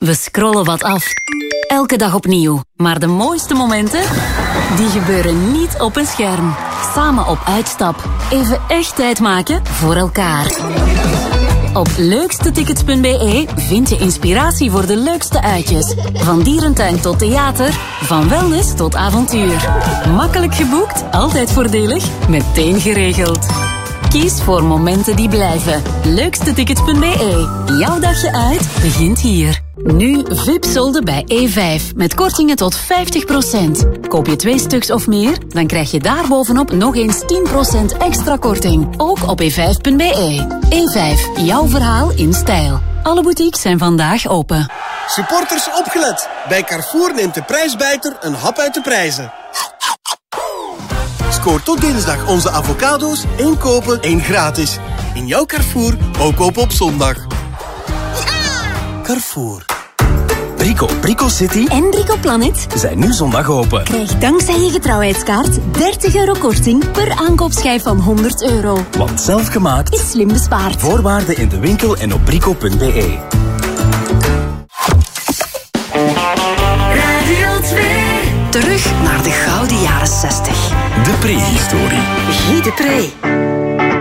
We scrollen wat af. Elke dag opnieuw. Maar de mooiste momenten, die gebeuren niet op een scherm. Samen op uitstap. Even echt tijd maken voor elkaar. Op leukstetickets.be vind je inspiratie voor de leukste uitjes. Van dierentuin tot theater, van wellness tot avontuur. Makkelijk geboekt, altijd voordelig, meteen geregeld. Kies voor momenten die blijven. Leukstetickets.be. Jouw dagje uit begint hier. Nu VIP-solden bij E5 met kortingen tot 50%. Koop je 2 stuks of meer, dan krijg je daarbovenop nog eens 10% extra korting. Ook op e5.be. E5, jouw verhaal in stijl. Alle boutiques zijn vandaag open. Supporters opgelet. Bij Carrefour neemt de prijsbijter een hap uit de prijzen. Scoor tot dinsdag onze avocado's, 1 kopen, 1 gratis. In jouw Carrefour, ook open op zondag. Carrefour. Brico City En Brico Planet zijn nu zondag open. krijg dankzij je getrouwheidskaart 30 euro korting per aankoopschijf van €100. Want zelfgemaakt Is slim bespaard. Voorwaarden in de winkel en op brico.be. Radio 2. Terug naar de gouden jaren 60. De prehistorie. Guy de Pre.